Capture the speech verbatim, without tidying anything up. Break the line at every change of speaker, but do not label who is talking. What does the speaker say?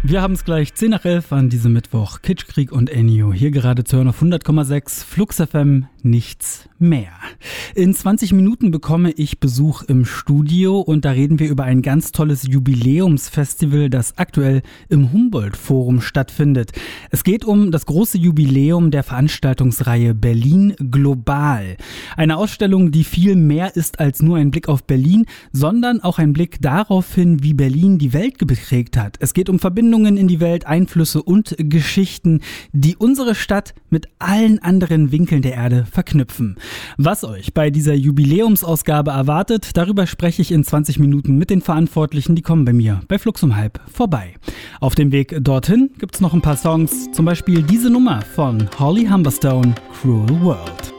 Wir haben es gleich zehn nach elf an diesem Mittwoch. Kitschkrieg und Ennio. Hier gerade zu hören auf hundert Komma sechs Flux F M, nichts mehr. In zwanzig Minuten bekomme ich Besuch im Studio und da reden wir über ein ganz tolles Jubiläumsfestival, das aktuell im Humboldt-Forum stattfindet. Es geht um das große Jubiläum der Veranstaltungsreihe Berlin Global. Eine Ausstellung, die viel mehr ist als nur ein Blick auf Berlin, sondern auch ein Blick darauf hin, wie Berlin die Welt geprägt hat. Es geht um Verbindungen in die Welt, Einflüsse und Geschichten, die unsere Stadt mit allen anderen Winkeln der Erde verknüpfen. Was euch bei dieser Jubiläumsausgabe erwartet, darüber spreche ich in zwanzig Minuten mit den Verantwortlichen, die kommen bei mir bei Flux um halb vorbei. Auf dem Weg dorthin gibt's noch ein paar Songs, zum Beispiel diese Nummer von Holly Humberstone, Cruel World.